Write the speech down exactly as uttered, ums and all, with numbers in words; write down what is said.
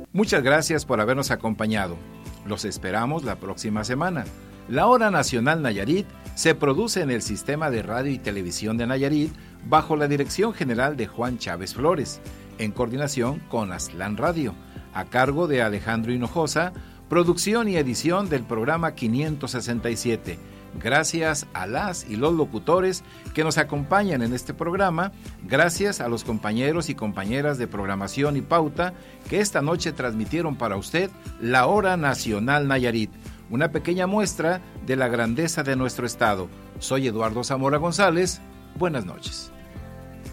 Muchas gracias por habernos acompañado. Los esperamos la próxima semana. La Hora Nacional Nayarit se produce en el Sistema de Radio y Televisión de Nayarit bajo la dirección general de Juan Chávez Flores, en coordinación con Aztlán Radio, a cargo de Alejandro Hinojosa, producción y edición del programa quinientos sesenta y siete. Gracias a las y los locutores que nos acompañan en este programa, gracias a los compañeros y compañeras de programación y pauta que esta noche transmitieron para usted la Hora Nacional Nayarit, una pequeña muestra de la grandeza de nuestro estado. Soy Eduardo Zamora González, buenas noches.